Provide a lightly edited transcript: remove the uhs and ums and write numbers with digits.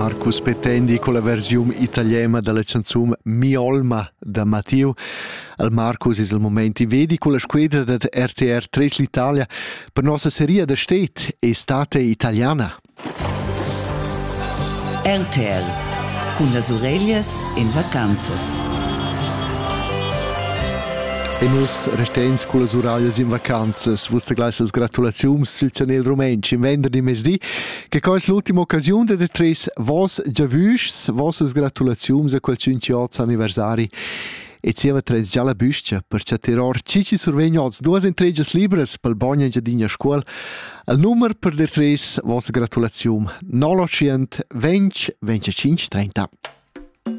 Marcus Petendi con la versione italiana della canzone Mi Olma da Matteo. Il Marcus è il momento in vedi con la squadra di RTR 3 l'Italia per nostra serie di state estate italiana. RTL con las orellas in vacanzas. E nus restens con le orelhas in vacanzas. Vuste gleiches gratulazioni sul channel Rumensch in venerdì mesdì, che è l'ultima occasione de tres vos già vus, vostre gratulazioni a quel 58 anniversari. E sieva tres già la buscia per chatteror cici survegnots duas entregas libres pel bagno giadina scuol. Il numero per de tres vostre gratulazioni 920 25 30.